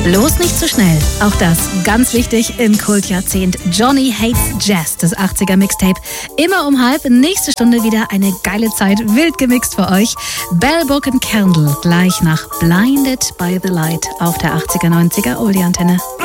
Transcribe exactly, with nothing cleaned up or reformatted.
Bloß nicht zu schnell. Auch das ganz wichtig im Kultjahrzehnt. Johnny Hates Jazz, das achtziger Mixtape. Immer um halb, nächste Stunde wieder eine geile Zeit, wild gemixt für euch. Bell, Book and Candle, gleich nach Blinded by the Light auf der achtziger neunziger Oldie-Antenne.